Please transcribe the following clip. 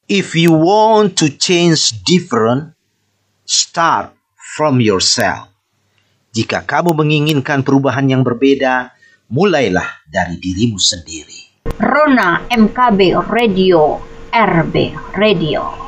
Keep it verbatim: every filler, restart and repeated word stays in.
If you want to change different, start from yourself. Jika kamu menginginkan perubahan yang berbeda, mulailah dari dirimu sendiri. Rona M K B Radio, R B Radio.